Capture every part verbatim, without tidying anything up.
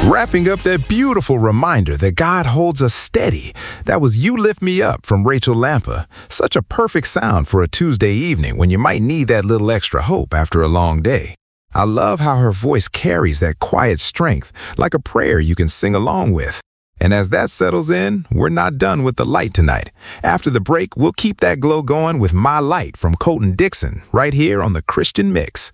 Wrapping up that beautiful reminder that God holds us steady. That was You Lift Me Up from Rachel Lampa. Such a perfect sound for a Tuesday evening when you might need that little extra hope after a long day. I love how her voice carries that quiet strength, like a prayer you can sing along with. And as that settles in, we're not done with the light tonight. After the break, we'll keep that glow going with My Light from Colton Dixon, right here on the Christian Mix.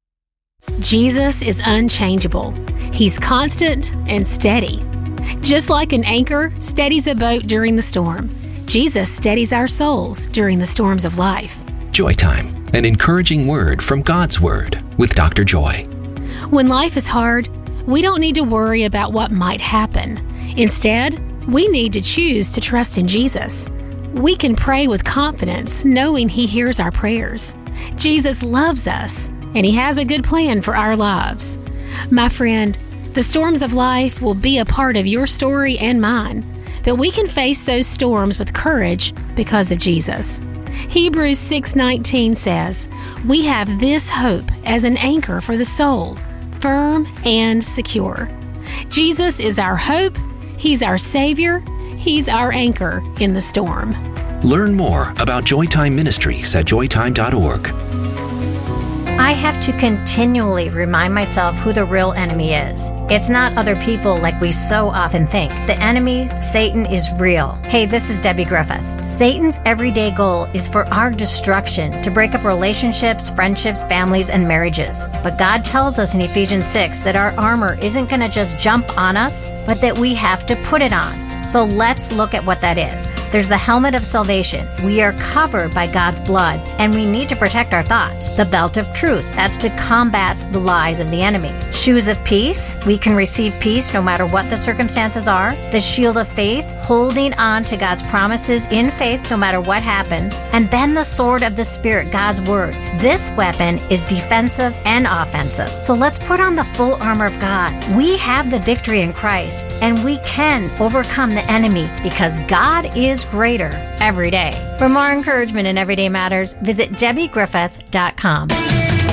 Jesus is unchangeable. He's constant and steady. Just like an anchor steadies a boat during the storm, Jesus steadies our souls during the storms of life. Joy Time, an encouraging word from God's Word with Doctor Joy. When life is hard, we don't need to worry about what might happen. Instead, we need to choose to trust in Jesus. We can pray with confidence, knowing He hears our prayers. Jesus loves us, and He has a good plan for our lives. My friend, the storms of life will be a part of your story and mine, but we can face those storms with courage because of Jesus. Hebrews six nineteen says, "We have this hope as an anchor for the soul, firm and secure." Jesus is our hope, He's our Savior, He's our anchor in the storm. Learn more about Joytime Ministries at joytime dot org. I have to continually remind myself who the real enemy is. It's not other people like we so often think. The enemy, Satan, is real. Hey, this is Debbie Griffith. Satan's everyday goal is for our destruction, to break up relationships, friendships, families, and marriages. But God tells us in Ephesians six that our armor isn't going to just jump on us, but that we have to put it on. So let's look at what that is. There's the helmet of salvation. We are covered by God's blood, and we need to protect our thoughts. The belt of truth. That's to combat the lies of the enemy. Shoes of peace. We can receive peace no matter what the circumstances are. The shield of faith. Holding on to God's promises in faith no matter what happens. And then the sword of the Spirit, God's word. This weapon is defensive and offensive. So let's put on the full armor of God. We have the victory in Christ, and we can overcome the enemy because God is greater every day. For more encouragement in Everyday Matters, visit debbie griffith dot com.